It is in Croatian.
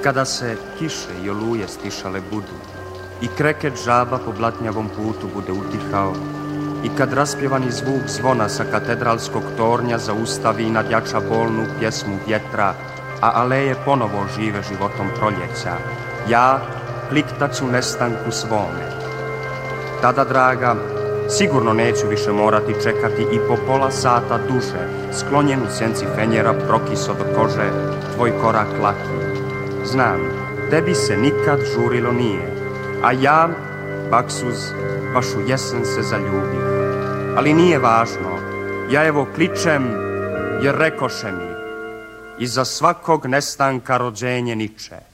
Kada se kiše i oluje stišale budu i kreket žaba po blatnjavom putu bude utihao i kad raspjevani zvuk zvona sa katedralskog tornja zaustavi i nadjača bolnu pjesmu vjetra, a aleje ponovo žive životom proljeća, ja kliktaću nestanku svome. Tada, draga, sigurno neću više morati čekati i po pola sata duže, sklonjen u sjenci fenjera prokiso do kože, tvoj korak laki. Znam, tebi se nikad žurilo nije, a ja, baksuz, baš u jesen se zaljubih. Ali nije važno, ja evo kličem jer rekoše mi, iza svakog nestanka rođenje niče.